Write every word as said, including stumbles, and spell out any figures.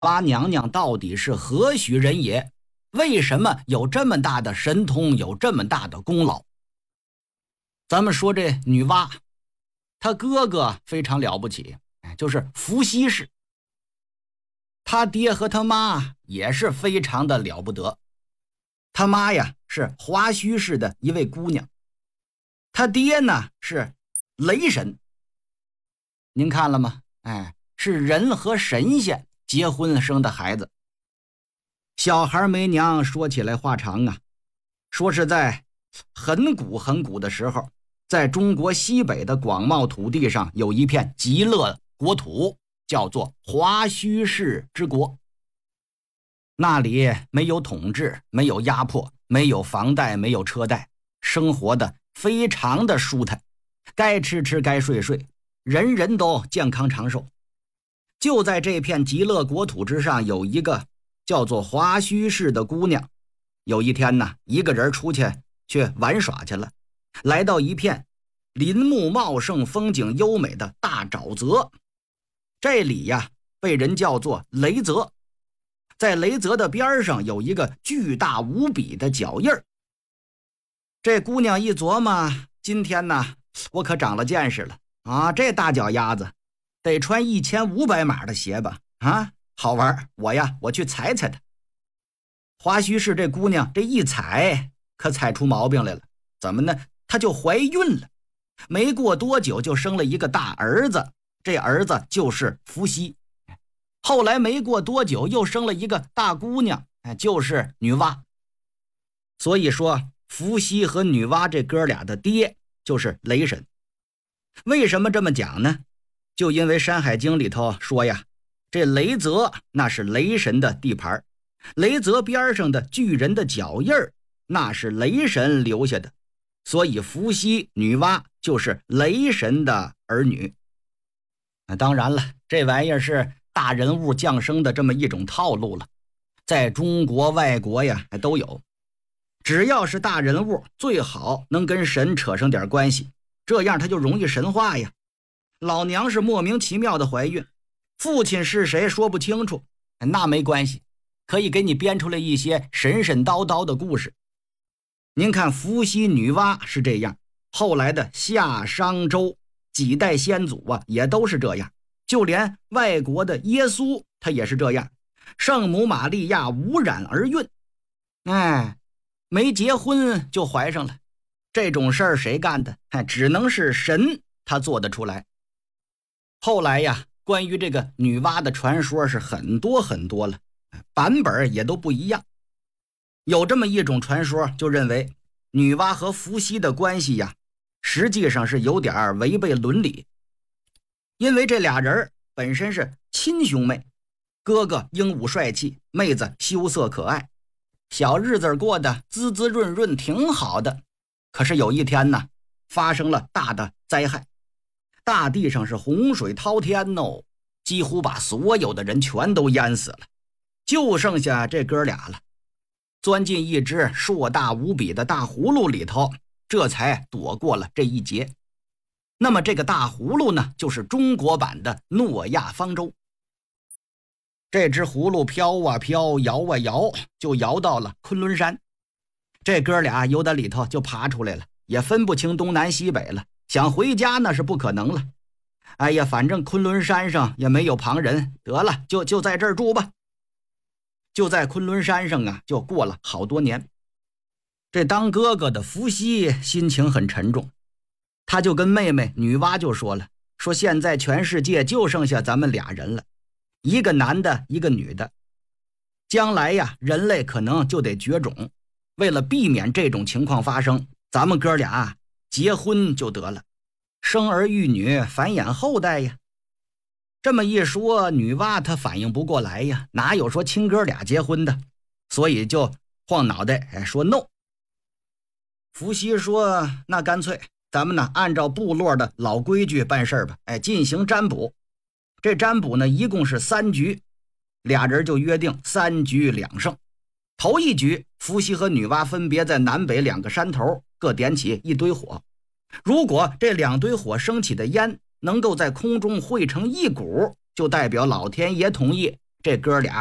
八娘娘到底是何许人也？为什么有这么大的神通，有这么大的功劳？咱们说这女娲，她哥哥非常了不起，就是伏羲氏。他爹和他妈也是非常的了不得。他妈呀是华胥氏的一位姑娘，他爹呢是雷神。您看了吗？哎，是人和神仙结婚生的孩子。小孩没娘，说起来话长啊。说是在很古很古的时候，在中国西北的广袤土地上有一片极乐国土，叫做华胥氏之国。那里没有统治，没有压迫，没有房贷，没有车贷，生活的非常的舒坦，该吃吃该睡睡，人人都健康长寿。就在这片极乐国土之上，有一个叫做华胥氏的姑娘。有一天呢，一个人出去去玩耍去了，来到一片林木茂盛、风景优美的大沼泽。这里呀被人叫做雷泽，在雷泽的边上有一个巨大无比的脚印儿。这姑娘一琢磨，今天呢我可长了见识了啊！这大脚丫子得穿一千五百码的鞋吧？啊，好玩！我呀，我去踩踩她。华胥氏这姑娘这一踩，可踩出毛病来了。怎么呢？她就怀孕了，没过多久就生了一个大儿子，这儿子就是伏羲。后来没过多久又生了一个大姑娘，就是女娲。所以说伏羲和女娲这哥俩的爹就是雷神。为什么这么讲呢？就因为《山海经》里头说呀，这雷泽那是雷神的地盘，雷泽边上的巨人的脚印儿那是雷神留下的，所以伏羲、女娲就是雷神的儿女。那当然了，这玩意儿是大人物降生的这么一种套路了，在中国外国呀都有。只要是大人物，最好能跟神扯上点关系，这样他就容易神化呀。老娘是莫名其妙的怀孕，父亲是谁说不清楚，那没关系，可以给你编出来一些神神叨叨的故事。您看伏羲、女娲是这样，后来的夏、商、周几代先祖啊也都是这样，就连外国的耶稣他也是这样，圣母玛利亚无染而孕。哎，没结婚就怀上了，这种事儿谁干的？哎，只能是神他做得出来。后来呀，关于这个女娲的传说是很多很多了，版本也都不一样。有这么一种传说，就认为女娲和伏羲的关系呀，实际上是有点违背伦理。因为这俩人本身是亲兄妹，哥哥英武帅气，妹子羞涩可爱，小日子过得滋滋润润，挺好的。可是有一天呢，发生了大的灾害，大地上是洪水滔天哦，几乎把所有的人全都淹死了，就剩下这哥俩了，钻进一只硕大无比的大葫芦里头，这才躲过了这一劫。那么这个大葫芦呢，就是中国版的诺亚方舟。这只葫芦飘啊飘，摇啊摇，就摇到了昆仑山。这哥俩由打里头就爬出来了，也分不清东南西北了，想回家那是不可能了。哎呀，反正昆仑山上也没有旁人，得了，就就在这儿住吧。就在昆仑山上啊，就过了好多年。这当哥哥的伏羲心情很沉重，他就跟妹妹女娲就说了，说现在全世界就剩下咱们俩人了，一个男的一个女的，将来呀人类可能就得绝种，为了避免这种情况发生，咱们哥俩结婚就得了，生儿育女，繁衍后代呀。这么一说，女娲她反应不过来呀，哪有说亲哥俩结婚的，所以就晃脑袋，哎，说 no。 伏羲说，那干脆咱们呢按照部落的老规矩办事吧，哎，进行占卜。这占卜呢一共是三局，俩人就约定三局两胜。头一局，伏羲和女娲分别在南北两个山头各点起一堆火，如果这两堆火升起的烟能够在空中汇成一股，就代表老天爷同意， 这哥俩